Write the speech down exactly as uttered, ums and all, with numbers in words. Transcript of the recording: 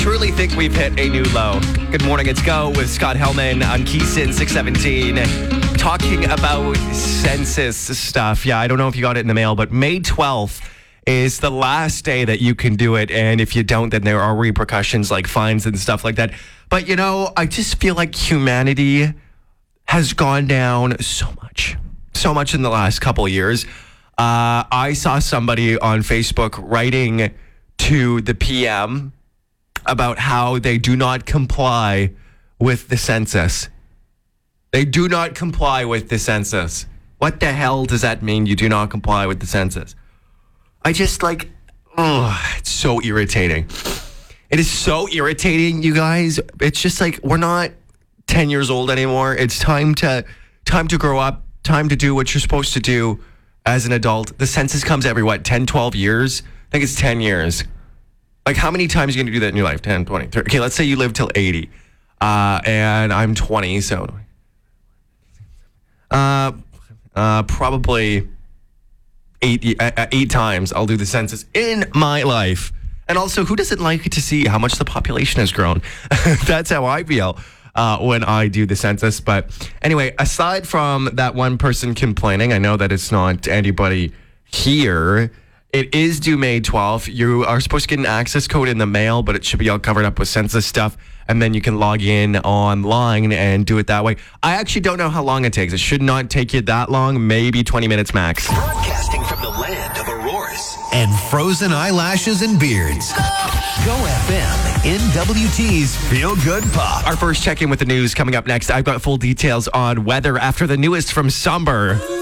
truly think we've hit a new low. Good morning, it's Go with Scott Hellman on Keeson six seventeen. Talking about census stuff. Yeah, I don't know if you got it in the mail, but May twelfth is the last day that you can do it. And if you don't, then there are repercussions like fines and stuff like that. But, you know, I just feel like humanity has gone down so much, so much in the last couple of years. Uh, I saw somebody on Facebook writing to the P M about how they do not comply with the census. They do not comply with the census. What the hell does that mean, you do not comply with the census? I just like, oh, it's so irritating. It is so irritating, you guys. It's just like, we're not ten years old anymore. It's time to time to grow up, time to do what you're supposed to do as an adult. The census comes every, what, ten, twelve years? I think it's ten years. Like, how many times are you going to do that in your life? ten, twenty, thirty. Okay, let's say you live till eighty. Uh, and I'm twenty, so... Uh, uh, probably eight, uh, eight times I'll do the census in my life. And also, who doesn't like to see how much the population has grown? That's how I feel uh, when I do the census. But anyway, aside from that one person complaining, I know that it's not anybody here. It is due May twelfth. You are supposed to get an access code in the mail, but it should be all covered up with census stuff. And then you can log in online and do it that way. I actually don't know how long it takes. It should not take you that long, maybe twenty minutes max. Broadcasting from the land of auroras and frozen eyelashes and beards. Go F M, N W T's Feel Good Pop. Our first check-in with the news coming up next. I've got full details on weather after the newest from Somber.